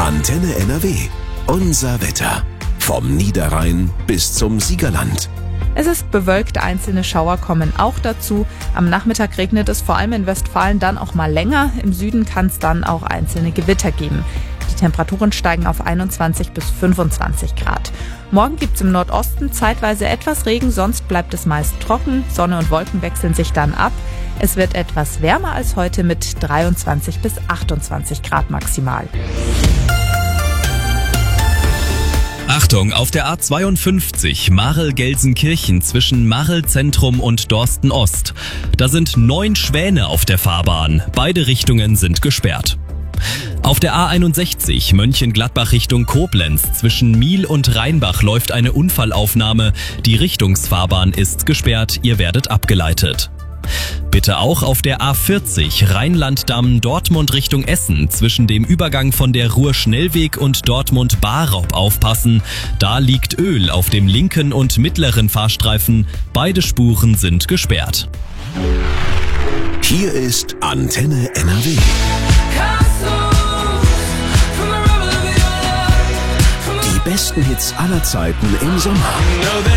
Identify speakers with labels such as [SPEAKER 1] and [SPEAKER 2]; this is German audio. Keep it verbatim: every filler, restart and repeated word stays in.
[SPEAKER 1] Antenne N R W. Unser Wetter. Vom Niederrhein bis zum Siegerland.
[SPEAKER 2] Es ist bewölkt, einzelne Schauer kommen auch dazu. Am Nachmittag regnet es vor allem in Westfalen dann auch mal länger. Im Süden kann es dann auch einzelne Gewitter geben. Die Temperaturen steigen auf einundzwanzig bis fünfundzwanzig Grad. Morgen gibt es im Nordosten zeitweise etwas Regen, sonst bleibt es meist trocken. Sonne und Wolken wechseln sich dann ab. Es wird etwas wärmer als heute mit dreiundzwanzig bis achtundzwanzig Grad maximal.
[SPEAKER 3] Achtung, auf der A zweiundfünfzig Marl-Gelsenkirchen zwischen Marl-Zentrum und Dorsten-Ost. Da sind neun Schwäne auf der Fahrbahn. Beide Richtungen sind gesperrt. Auf der A einundsechzig Mönchengladbach Richtung Koblenz zwischen Miel und Rheinbach läuft eine Unfallaufnahme. Die Richtungsfahrbahn ist gesperrt, ihr werdet abgeleitet. Bitte auch auf der A vierzig Rheinlanddamm Dortmund Richtung Essen zwischen dem Übergang von der Ruhr-Schnellweg und Dortmund-Barraub aufpassen. Da liegt Öl auf dem linken und mittleren Fahrstreifen. Beide Spuren sind gesperrt.
[SPEAKER 1] Hier ist Antenne N R W. Die besten Hits aller Zeiten im Sommer.